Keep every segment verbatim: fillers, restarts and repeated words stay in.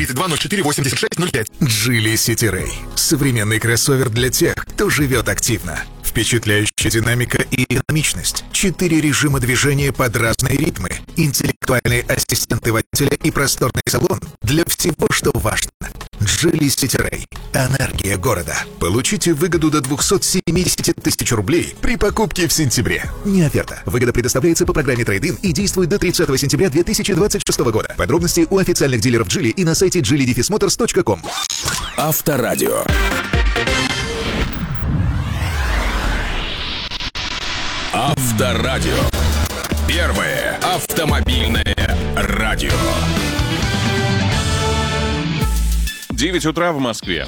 тридцать два ноль четыре восемьдесят шесть ноль пять. Geely City Ray. Современный кроссовер для тех, кто живет активно. Впечатляющая динамика и динамичность. Четыре режима движения под разные ритмы. Интеллектуальные ассистенты водителя и просторный салон для всего, что важно. Geely City Ray. Энергия города. Получите выгоду до двести семьдесят тысяч рублей при покупке в сентябре. Не оферта. Выгода предоставляется по программе Trade-in и действует до тридцатого сентября две тысячи двадцать шестого года. Подробности у официальных дилеров Geely и на сайте джили моторс точка ком. Авторадио. Авторадио. Первое автомобильное радио. девять утра в Москве.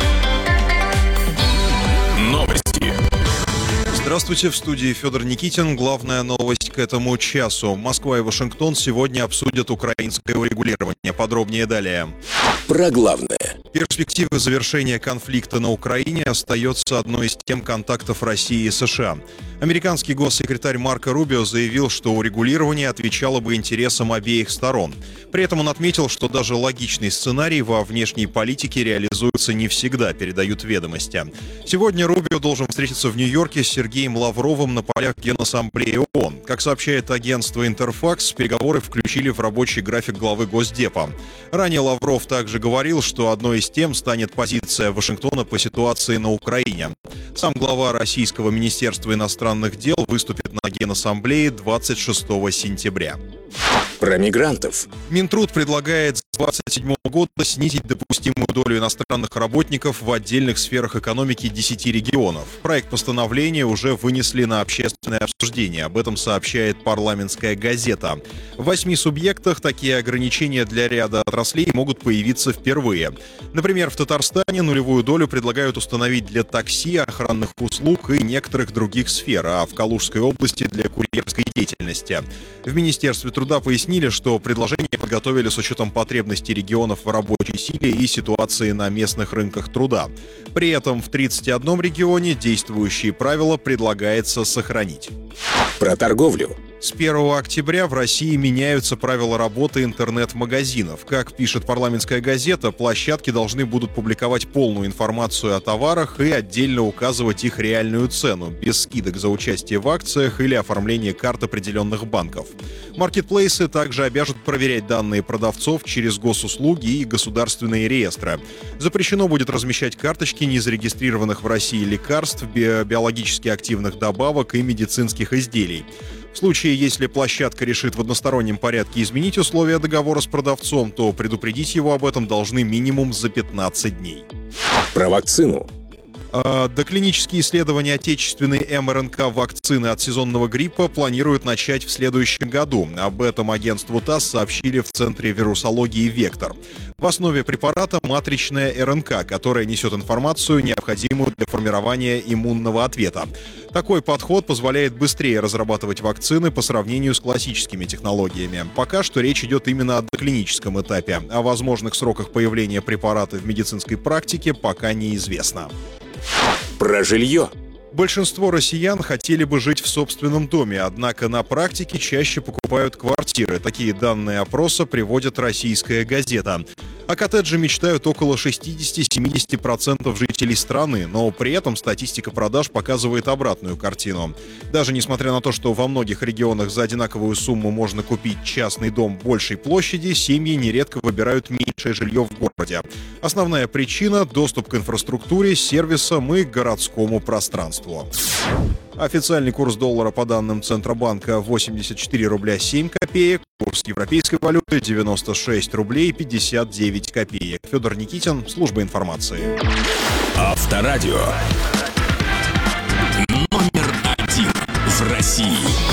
Новости. Здравствуйте, в студии Федор Никитин. Главная новость к этому часу. Москва и Вашингтон сегодня обсудят украинское урегулирование. Подробнее далее. Про главное. Перспектива завершения конфликта на Украине остается одной из тем контактов России и США. Американский госсекретарь Марко Рубио заявил, что урегулирование отвечало бы интересам обеих сторон. При этом он отметил, что даже логичный сценарий во внешней политике реализуется не всегда, передают «Ведомости». Сегодня Рубио должен встретиться в Нью-Йорке с Сергеем Лавровым на полях Генассамблеи ООН. Как сообщает агентство «Интерфакс», переговоры включили в рабочий график главы Госдепа. Ранее Лавров также говорил, что одной из тем станет позиция Вашингтона по ситуации на Украине. Сам глава Российского министерства иностранных дел выступит на Генассамблее двадцать шестого сентября. Про мигрантов. Минтруд предлагает с две тысячи двадцать седьмого года снизить допустимую долю иностранных работников в отдельных сферах экономики десяти регионов. Проект постановления уже вынесли на общественное обсуждение. Об этом сообщает «Парламентская газета». В восьми субъектах такие ограничения для ряда отраслей могут появиться впервые. Например, в Татарстане нулевую долю предлагают установить для такси, охранных услуг и некоторых других сфер, а в Калужской области для курьерской деятельности. В Министерстве труда пояснили, что предложение подготовили с учетом потребностей регионов в рабочей силе и ситуации на местных рынках труда. При этом в тридцати одном регионе действующие правила предлагается сохранить. Про торговлю. С первого октября в России меняются правила работы интернет-магазинов. Как пишет «Парламентская газета», площадки должны будут публиковать полную информацию о товарах и отдельно указывать их реальную цену, без скидок за участие в акциях или оформление карт определенных банков. Маркетплейсы также обяжут проверять данные продавцов через госуслуги и государственные реестры. Запрещено будет размещать карточки незарегистрированных в России лекарств, би- биологически активных добавок и медицинских изделий. В случае, если площадка решит в одностороннем порядке изменить условия договора с продавцом, то предупредить его об этом должны минимум за пятнадцать дней. Про вакцину. Доклинические исследования отечественной эм эр эн ка вакцины от сезонного гриппа планируют начать в следующем году. Об этом агентству ТАСС сообщили в Центре вирусологии «Вектор». В основе препарата матричная эр эн ка, которая несет информацию, необходимую для формирования иммунного ответа. Такой подход позволяет быстрее разрабатывать вакцины по сравнению с классическими технологиями. Пока что речь идет именно о доклиническом этапе. О возможных сроках появления препарата в медицинской практике пока неизвестно. Про жилье. Большинство россиян хотели бы жить в собственном доме, однако на практике чаще покупают квартиры. Такие данные опроса приводит «Российская газета». О коттедже мечтают около шестьдесят-семьдесят процентов жителей страны, но при этом статистика продаж показывает обратную картину. Даже несмотря на то, что во многих регионах за одинаковую сумму можно купить частный дом большей площади, семьи нередко выбирают меньшее жилье в городе. Основная причина – доступ к инфраструктуре, сервисам и городскому пространству. Официальный курс доллара по данным Центробанка восемьдесят четыре рубля семь копеек, курс европейской валюты девяносто шесть рублей пятьдесят девять копеек. Федор Никитин, служба информации. Авторадио. Номер один в России.